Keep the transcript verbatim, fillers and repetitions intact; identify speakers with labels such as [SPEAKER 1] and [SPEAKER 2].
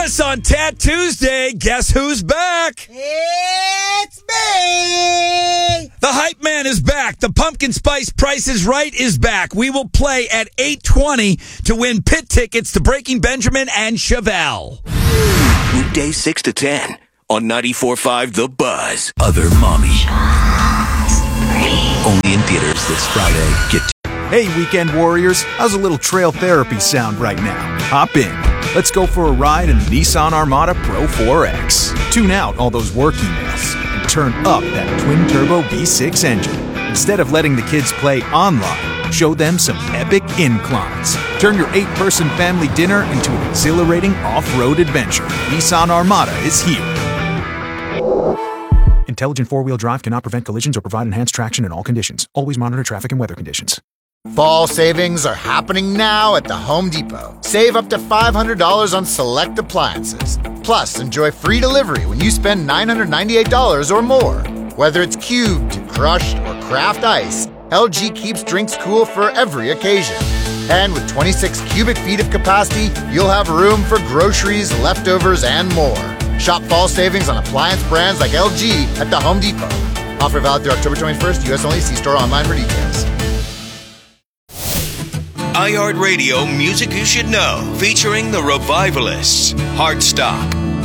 [SPEAKER 1] Yes, on Tat Tuesday, guess who's back?
[SPEAKER 2] It's me!
[SPEAKER 1] The Hype Man is back. The Pumpkin Spice Price is Right is back. We will play at eight twenty to win pit tickets to Breaking Benjamin and Chevelle.
[SPEAKER 3] Weekdays six to ten on ninety-four point five The Buzz. Other Mommy. Only in theaters this Friday. Get
[SPEAKER 4] Hey, Weekend Warriors, how's a little trail therapy sound right now? Hop in. Let's go for a ride in the Nissan Armada Pro four X. Tune out all those work emails and turn up that twin-turbo V six engine. Instead of letting the kids play online, show them some epic inclines. Turn your eight-person family dinner into an exhilarating off-road adventure. Nissan Armada is here. Intelligent four-wheel drive cannot prevent collisions or provide enhanced traction in all conditions. Always monitor traffic and weather conditions.
[SPEAKER 2] Fall savings are happening now at the Home Depot. Save up to five hundred dollars on select appliances. Plus, enjoy free delivery when you spend nine hundred ninety-eight dollars or more. Whether it's cubed, crushed, or craft ice, L G keeps drinks cool for every occasion. And with twenty-six cubic feet of capacity, you'll have room for groceries, leftovers, and more. Shop fall savings on appliance brands like L G at the Home Depot. Offer valid through October twenty-first, U S only. See store online for details.
[SPEAKER 3] iHeartRadio Music You Should Know, featuring the Revivalists. Heartstop.